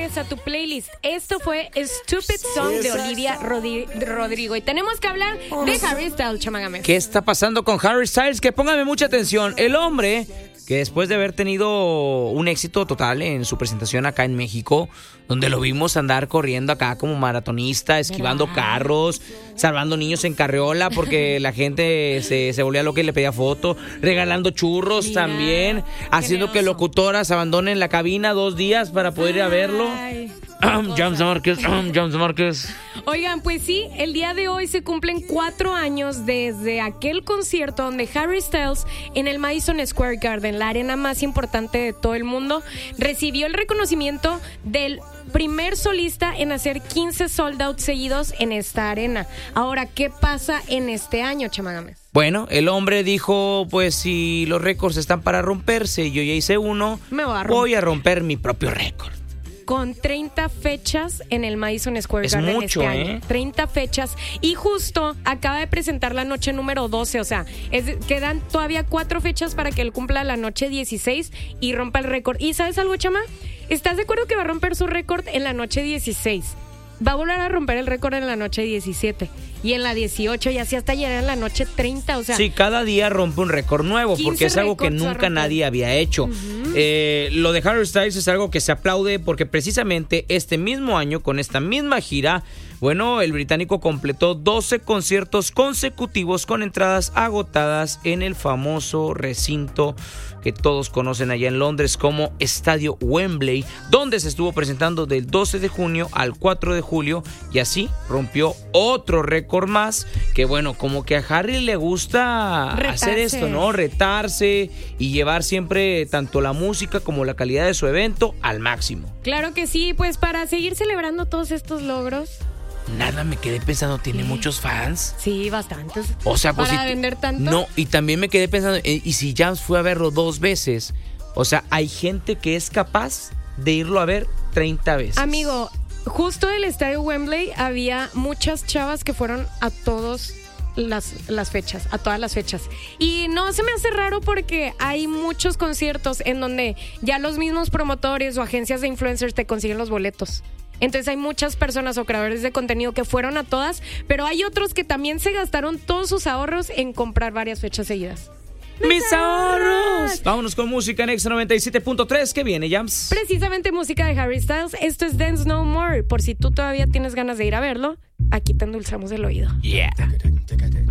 añades a tu playlist. Esto fue Stupid Song de Olivia Rodrigo. Y tenemos que hablar de Harry Styles, Chamagames. ¿Qué está pasando con Harry Styles? Que póngame mucha atención. El hombre que después de haber tenido un éxito total en su presentación acá en México, donde lo vimos andar corriendo acá como maratonista, esquivando carros, salvando niños en carriola porque la gente se volvía loca y le pedía foto, regalando churros también, haciendo que locutoras abandonen la cabina 2 días para poder ir a verlo. James Márquez. Oigan, pues sí, el día de hoy se cumplen 4 años desde aquel concierto donde Harry Styles en el Madison Square Garden, la arena más importante de todo el mundo, recibió el reconocimiento del primer solista en hacer 15 sold out seguidos en esta arena. Ahora, ¿qué pasa en este año, Chamagames? Bueno, el hombre dijo, pues si los récords están para romperse y yo ya hice uno, voy a romper mi propio récord. Con 30 fechas en el Madison Square Garden mucho, este año. 30 fechas. Y justo acaba de presentar la noche número 12. O sea, quedan todavía 4 fechas para que él cumpla la noche 16 y rompa el récord. ¿Y sabes algo, Chama? ¿Estás de acuerdo que va a romper su récord en la noche 16? Va a volver a romper el récord en la noche 17 y en la 18 y así hasta llegar a la noche 30, o sea... Sí, cada día rompe un récord nuevo porque es algo que nunca nadie había hecho. Lo de Harry Styles es algo que se aplaude porque precisamente este mismo año, con esta misma gira, bueno, el británico completó 12 conciertos consecutivos con entradas agotadas en el famoso recinto que todos conocen allá en Londres como Estadio Wembley, donde se estuvo presentando del 12 de junio al 4 de julio y así rompió otro récord más, que bueno, como que a Harry le gusta hacer esto, ¿no? Retarse y llevar siempre tanto la música como la calidad de su evento al máximo. Claro que sí, pues para seguir celebrando todos estos logros. Nada, me quedé pensando, ¿tiene muchos fans? Sí, bastantes. O sea, pues ¿para vender tanto? No, y también me quedé pensando, y si James fue a verlo 2 veces, o sea, hay gente que es capaz de irlo a ver 30 veces. Amigo, justo del estadio Wembley había muchas chavas que fueron a todas las fechas. Y no se me hace raro porque hay muchos conciertos en donde ya los mismos promotores o agencias de influencers te consiguen los boletos. Entonces hay muchas personas o creadores de contenido que fueron a todas, pero hay otros que también se gastaron todos sus ahorros en comprar varias fechas seguidas. ¡Mis ahorros! Vámonos con música en Extra 97.3. ¿Qué viene, Jams? Precisamente música de Harry Styles. Esto es Dance No More. Por si tú todavía tienes ganas de ir a verlo, aquí te endulzamos el oído. Yeah.